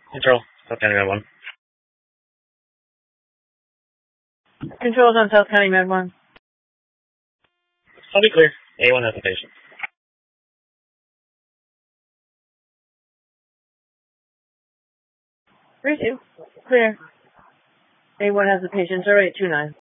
Control, South County Med 1. Controls on South County Med 1. I'll be clear. A1 has a patient. Clear. A1 has a patient. 0829.